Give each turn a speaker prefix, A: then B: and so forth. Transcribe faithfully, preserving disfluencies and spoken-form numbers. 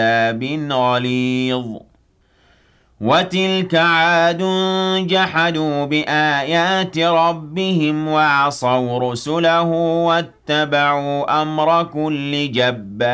A: عذاب غليظ وتلك عاد جحدوا بآيات ربهم وعصوا رسله واتبعوا أمر كل جبار